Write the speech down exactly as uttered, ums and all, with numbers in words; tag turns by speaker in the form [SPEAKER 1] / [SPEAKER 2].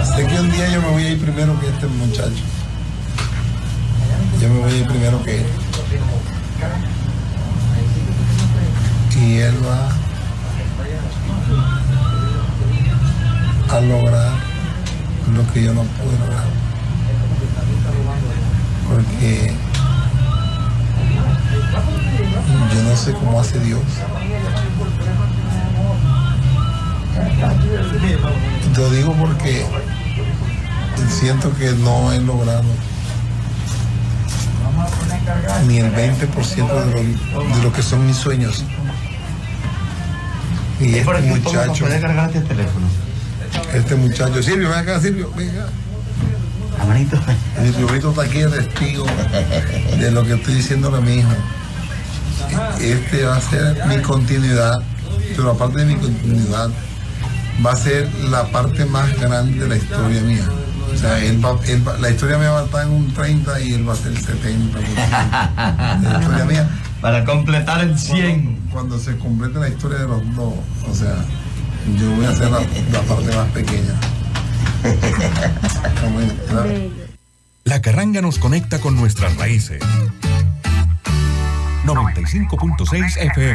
[SPEAKER 1] Sé que un día yo me voy a ir primero que este muchacho. Yo me voy a ir primero que él. Y él va a lograr lo que yo no pude lograr. Porque yo no sé cómo hace Dios. Lo digo porque siento que no he logrado ni el veinte por ciento de lo, de lo que son mis sueños. Y
[SPEAKER 2] este
[SPEAKER 1] este muchacho,
[SPEAKER 2] ¿puede cargar este teléfono?
[SPEAKER 1] Este muchacho, Silvio, ven acá, Silvio, venga.
[SPEAKER 2] Amanito.
[SPEAKER 1] Silvio Brito está aquí de testigo de lo que estoy diciendo ahora mismo. Este va a ser mi continuidad, pero aparte de mi continuidad, va a ser la parte más grande de la historia mía. O sea, él va, él va, la historia mía va a estar en un treinta y él va a ser el setenta por ciento de la historia mía.
[SPEAKER 2] Para completar el cien.
[SPEAKER 1] Cuando, cuando se complete la historia de los dos, o sea, yo voy a hacer la, la parte más pequeña.
[SPEAKER 3] La carranga nos conecta con nuestras raíces. noventa y cinco punto seis F M.